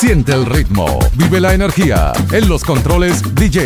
Siente el ritmo, vive la energía. En los controles, DJ